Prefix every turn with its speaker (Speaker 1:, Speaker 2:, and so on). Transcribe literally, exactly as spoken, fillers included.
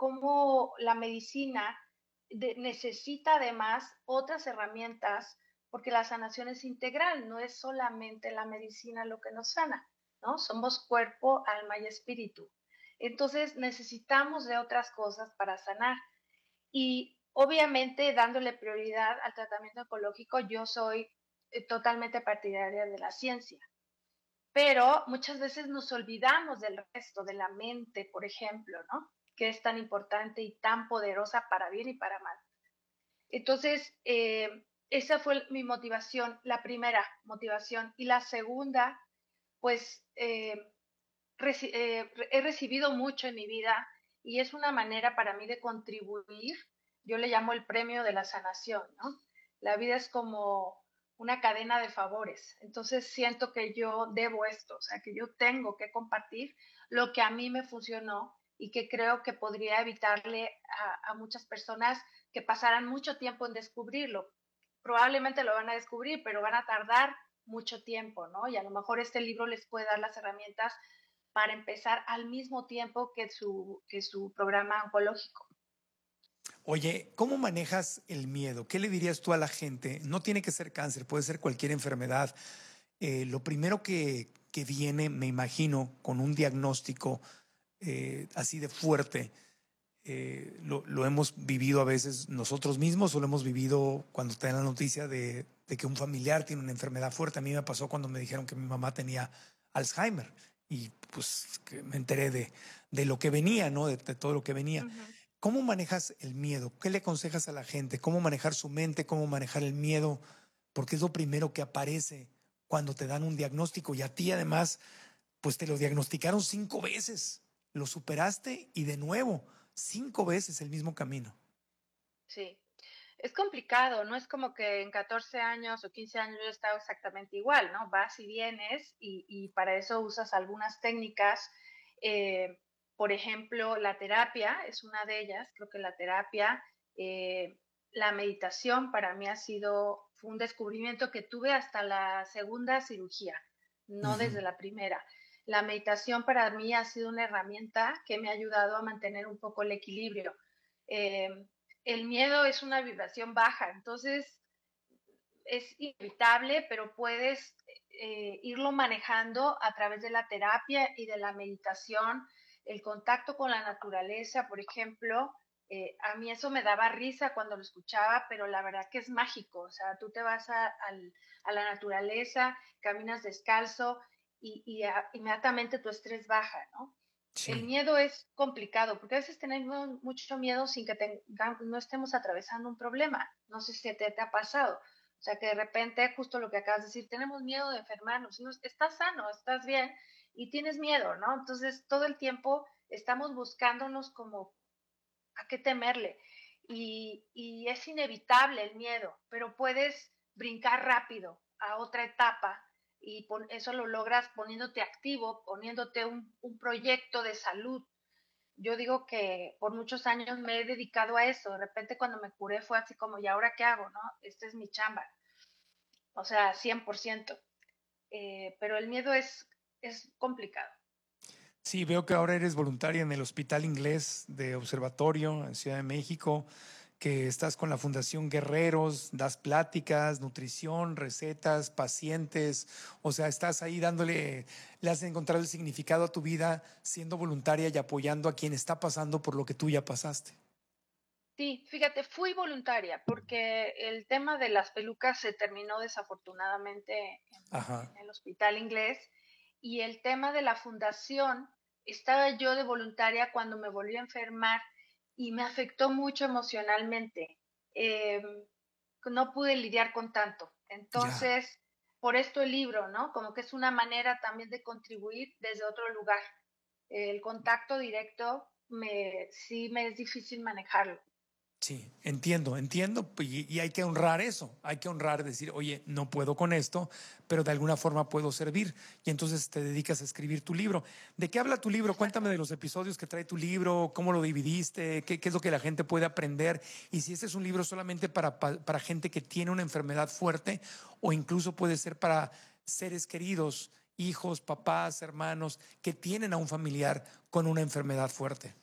Speaker 1: cómo la medicina de- necesita además otras herramientas, porque la sanación es integral, no es solamente la medicina lo que nos sana, ¿no? Somos cuerpo, alma y espíritu. Entonces necesitamos de otras cosas para sanar. Y obviamente dándole prioridad al tratamiento oncológico, yo soy eh, totalmente partidaria de la ciencia. Pero muchas veces nos olvidamos del resto, de la mente, por ejemplo, ¿no? Que es tan importante y tan poderosa para bien y para mal. Entonces, eh, esa fue mi motivación, la primera motivación. Y la segunda, pues eh, reci- eh, he recibido mucho en mi vida y es una manera para mí de contribuir. Yo le llamo el premio de la sanación, ¿no? La vida es como una cadena de favores. Entonces siento que yo debo esto, o sea, que yo tengo que compartir lo que a mí me funcionó y que creo que podría evitarle a, a muchas personas que pasaran mucho tiempo en descubrirlo. Probablemente lo van a descubrir, pero van a tardar mucho tiempo, ¿no? Y a lo mejor este libro les puede dar las herramientas para empezar al mismo tiempo que su, que su programa oncológico.
Speaker 2: Oye, ¿cómo manejas el miedo? ¿Qué le dirías tú a la gente? No tiene que ser cáncer, puede ser cualquier enfermedad. Eh, lo primero que, que viene, me imagino, con un diagnóstico eh, así de fuerte, eh, lo, lo hemos vivido a veces nosotros mismos o lo hemos vivido cuando te dan la noticia de, de que un familiar tiene una enfermedad fuerte. A mí me pasó cuando me dijeron que mi mamá tenía Alzheimer y pues que me enteré de, de lo que venía, ¿no? De, de todo lo que venía.
Speaker 1: Ujú.
Speaker 2: ¿Cómo manejas el miedo? ¿Qué le aconsejas a la gente? ¿Cómo manejar su mente? ¿Cómo manejar el miedo? Porque es lo primero que aparece cuando te dan un diagnóstico y a ti además, pues te lo diagnosticaron cinco veces. Lo superaste y de nuevo, cinco veces el mismo camino.
Speaker 1: Sí, es complicado, no es como que en catorce años o quince años yo he estado exactamente igual, ¿no? Vas y vienes y, y para eso usas algunas técnicas. eh, por ejemplo, la terapia es una de ellas. Creo que la terapia, eh, la meditación para mí ha sido, fue un descubrimiento que tuve hasta la segunda cirugía, no
Speaker 2: Ujú.
Speaker 1: desde la primera. La meditación para mí ha sido una herramienta que me ha ayudado a mantener un poco el equilibrio. Eh, el miedo es una vibración baja, entonces es inevitable, pero puedes eh, irlo manejando a través de la terapia y de la meditación, el contacto con la naturaleza, por ejemplo. Eh, a mí eso me daba risa cuando lo escuchaba, pero la verdad que es mágico. O sea, tú te vas a, al- a la naturaleza, caminas descalzo y, y a- inmediatamente tu estrés baja, ¿no? El
Speaker 2: Sí.
Speaker 1: miedo es complicado porque a veces tenemos mucho miedo sin que tenga- no estemos atravesando un problema. No sé si te, te ha pasado. O sea, que de repente, justo lo que acabas de decir, tenemos miedo de enfermarnos. Y no, estás sano, estás bien y tienes miedo, ¿no? Entonces, todo el tiempo estamos buscándonos como a qué temerle. Y, y es inevitable el miedo, pero puedes brincar rápido a otra etapa y pon, eso lo logras poniéndote activo, poniéndote un, un proyecto de salud. Yo digo que por muchos años me he dedicado a eso. De repente cuando me curé fue así como, ¿y ahora qué hago? ¿No? Esta es mi chamba. O sea, cien por ciento. Eh, pero el miedo es, es complicado.
Speaker 2: Sí, veo que ahora eres voluntaria en el Hospital Inglés de Observatorio en Ciudad de México, que estás con la Fundación Guerreros, das pláticas, nutrición, recetas, pacientes, o sea, estás ahí dándole, le has encontrado el significado a tu vida siendo voluntaria y apoyando a quien está pasando por lo que tú ya pasaste.
Speaker 1: Sí, fíjate, fui voluntaria porque el tema de las pelucas se terminó desafortunadamente en,
Speaker 2: Ajá.
Speaker 1: en el hospital inglés y el tema de la fundación, estaba yo de voluntaria cuando me volví a enfermar y me afectó mucho emocionalmente. Eh, no pude lidiar con tanto.
Speaker 2: Ya.
Speaker 1: Entonces, por esto el libro, ¿no? Como que es una manera también de contribuir desde otro lugar. El contacto directo me, sí me es difícil manejarlo.
Speaker 2: Sí, entiendo, entiendo, y, y hay que honrar eso, hay que honrar, decir, oye, no puedo con esto, pero de alguna forma puedo servir, y entonces te dedicas a escribir tu libro. ¿De qué habla tu libro? Cuéntame
Speaker 1: Exacto.
Speaker 2: de los episodios que trae tu libro, cómo lo dividiste, qué, qué es lo que la gente puede aprender, y si este es un libro solamente para, para, para gente que tiene una enfermedad fuerte, o incluso puede ser para seres queridos, hijos, papás, hermanos, que tienen a un familiar con una enfermedad fuerte.